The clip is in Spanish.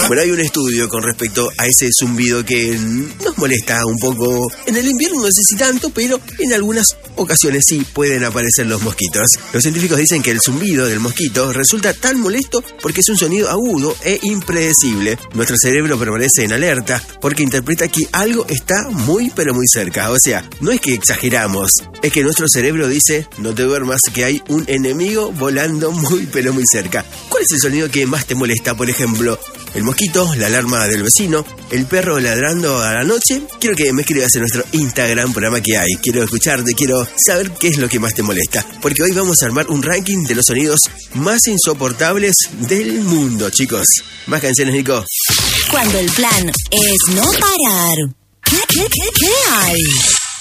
Bueno, hay un estudio con respecto a ese zumbido que nos molesta un poco. En el invierno no sé si tanto, pero en algunas ocasiones sí pueden aparecer los mosquitos. Los científicos dicen que el zumbido del mosquito resulta tan molesto porque es un sonido agudo e impredecible. Nuestro cerebro permanece en alerta porque interpreta que algo está muy pero muy cerca. O sea, no es que exageramos, es que nuestro cerebro dice: no te duermas, que hay un enemigo volando muy pero muy cerca. ¿Cuál es el sonido que más te molesta? Por ejemplo, el mosquito, la alarma del vecino, el perro ladrando a la noche. Quiero que me escribas en nuestro Instagram, programa que hay. Quiero escucharte, quiero saber qué es lo que más te molesta, porque hoy vamos a armar un ranking de los sonidos más insoportables del mundo, chicos. Más canciones, Nico. Cuando el plan es no parar, ¿Qué hay?